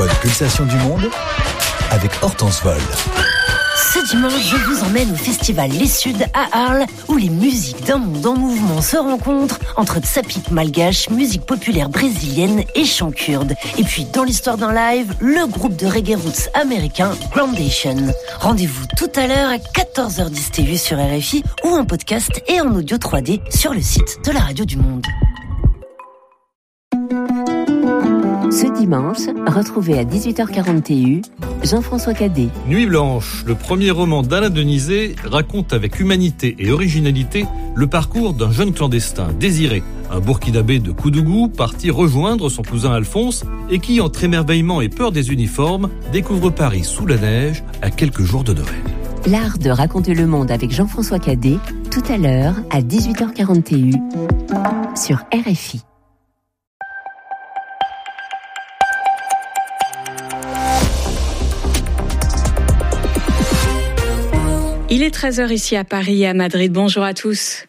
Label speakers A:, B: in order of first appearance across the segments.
A: métropole Pulsation du Monde avec Hortense Vol.
B: Ce dimanche, je vous emmène au festival Les Suds à Arles, où les musiques d'un monde en mouvement se rencontrent entre tsapik malgache, musique populaire brésilienne et chant kurde. Et puis, dans l'histoire d'un live, le groupe de reggae roots américain Groundation. Rendez-vous tout à l'heure à 14h10 TV sur RFI ou en podcast et en audio 3D sur le site de la Radio du Monde.
C: Ce dimanche, retrouvez à 18h40 TU Jean-François Cadet.
D: Nuit blanche, le premier roman d'Alain Denizet, raconte avec humanité et originalité le parcours d'un jeune clandestin, Désiré, un Burkinabé de Koudougou, parti rejoindre son cousin Alphonse et qui, entre émerveillement et peur des uniformes, découvre Paris sous la neige à quelques jours de Noël.
C: L'art de raconter le monde avec Jean-François Cadet, tout à l'heure à 18h40 TU sur RFI.
E: Il est 13h ici à Paris et à Madrid. Bonjour à tous.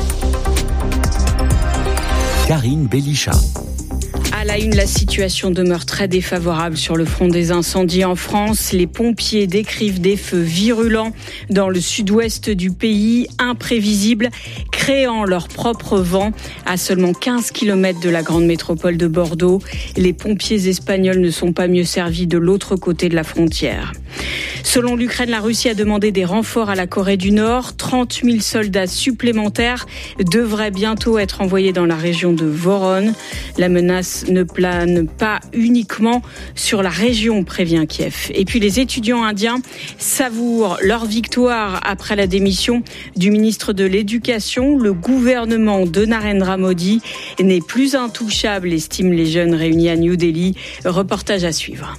A: Karine Bélichat.
E: À la une, la situation demeure très défavorable sur le front des incendies en France. Les pompiers décrivent des feux virulents dans le sud-ouest du pays, imprévisibles, créant leur propre vent à seulement 15 km de la grande métropole de Bordeaux. Les pompiers espagnols ne sont pas mieux servis de l'autre côté de la frontière. Selon l'Ukraine, la Russie a demandé des renforts à la Corée du Nord. 30 000 soldats supplémentaires devraient bientôt être envoyés dans la région de Voronezh. La menace ne plane pas uniquement sur la région, prévient Kiev. Et puis les étudiants indiens savourent leur victoire après la démission du ministre de l'Éducation. Le gouvernement de Narendra Modi n'est plus intouchable, estiment les jeunes réunis à New Delhi. Reportage à suivre.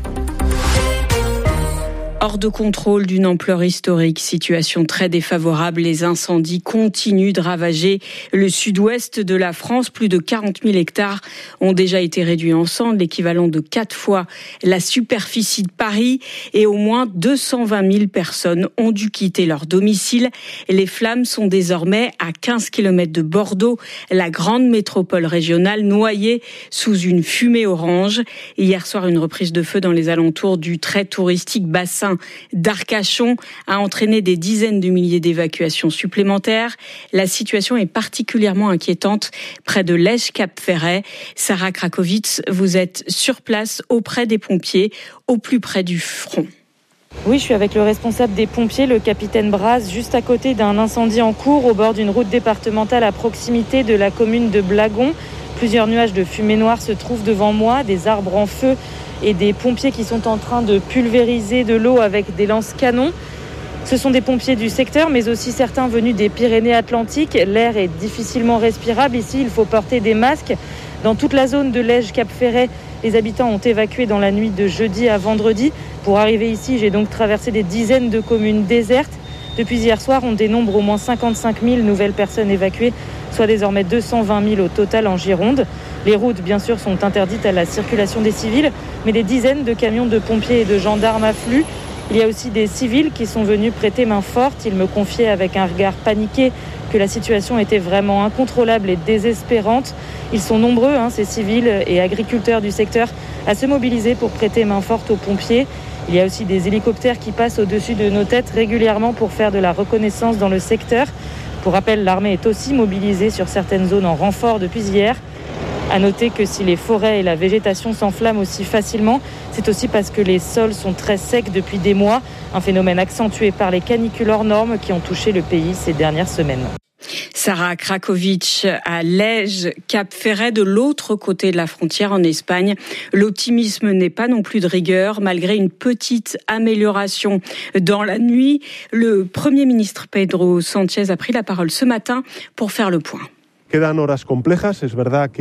E: Hors de contrôle d'une ampleur historique, situation très défavorable, les incendies continuent de ravager le sud-ouest de la France. Plus de 40 000 hectares ont déjà été réduits en cendres, l'équivalent de 4 fois la superficie de Paris, et au moins 220 000 personnes ont dû quitter leur domicile. Les flammes sont désormais à 15 km de Bordeaux, la grande métropole régionale noyée sous une fumée orange. Hier soir, une reprise de feu dans les alentours du très touristique bassin d'Arcachon a entraîné des dizaines de milliers d'évacuations supplémentaires. La situation est particulièrement inquiétante près de Lège-Cap-Ferret. Sarah Krakowitz, vous êtes sur place auprès des pompiers, au plus près du front.
F: Oui, je suis avec le responsable des pompiers, le capitaine Braz, juste à côté d'un incendie en cours au bord d'une route départementale à proximité de la commune de Blagon. Plusieurs nuages de fumée noire se trouvent devant moi, des arbres en feu et des pompiers qui sont en train de pulvériser de l'eau avec des lance-canons. Ce sont des pompiers du secteur, mais aussi certains venus des Pyrénées-Atlantiques. L'air est difficilement respirable. Ici, il faut porter des masques. Dans toute la zone de Lège-Cap-Ferret, les habitants ont évacué dans la nuit de jeudi à vendredi. Pour arriver ici, j'ai donc traversé des dizaines de communes désertes. Depuis hier soir, on dénombre au moins 55 000 nouvelles personnes évacuées, soit désormais 220 000 au total en Gironde. Les routes, bien sûr, sont interdites à la circulation des civils, mais des dizaines de camions de pompiers et de gendarmes affluent. Il y a aussi des civils qui sont venus prêter main forte. Ils me confiaient avec un regard paniqué que la situation était vraiment incontrôlable et désespérante. Ils sont nombreux, ces civils et agriculteurs du secteur, à se mobiliser pour prêter main forte aux pompiers. Il y a aussi des hélicoptères qui passent au-dessus de nos têtes régulièrement pour faire de la reconnaissance dans le secteur. Pour rappel, l'armée est aussi mobilisée sur certaines zones en renfort depuis hier. À noter que si les forêts et la végétation s'enflamment aussi facilement, c'est aussi parce que les sols sont très secs depuis des mois, un phénomène accentué par les canicules hors normes qui ont touché le pays ces dernières semaines.
E: Sarah Krakowitz à Lège, Cap-Ferret, de l'autre côté de la frontière en Espagne. L'optimisme n'est pas non plus de rigueur, malgré une petite amélioration dans la nuit. Le Premier ministre Pedro Sánchez a pris la parole ce matin pour faire le point.